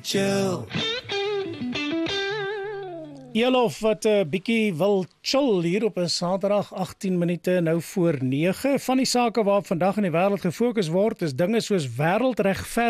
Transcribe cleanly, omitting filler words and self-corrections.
chill. Elof wat 'n bietjie wil chill hier op 'n Saterdag 18 minute nou voor 9. Van die sake waarop vandag in die wêreld gefokus word is dinge soos wêreldregverdiging